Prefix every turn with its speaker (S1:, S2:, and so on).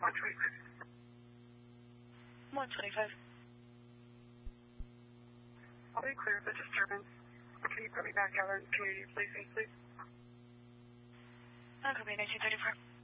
S1: 125.
S2: I'll be clear of the disturbance. Can you put me back out on community policing, please?
S1: I'll copy 1934.